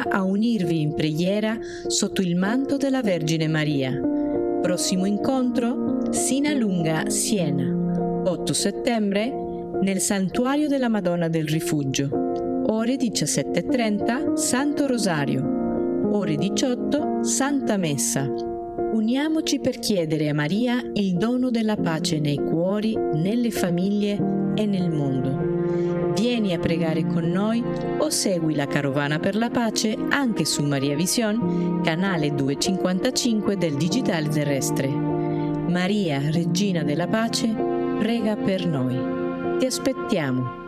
invita a unirvi in preghiera sotto il manto della Vergine Maria. Prossimo incontro, Sinalunga, Siena, 8 settembre, nel Santuario della Madonna del Rifugio. Ore 17:30, Santo Rosario. Ore 18, Santa Messa. Uniamoci per chiedere a Maria il dono della pace nei cuori, nelle famiglie e nel mondo. Vieni a pregare con noi o segui la Carovana per la Pace anche su Maria Vision, canale 255 del Digitale Terrestre. Maria, Regina della Pace, prega per noi. Ti aspettiamo!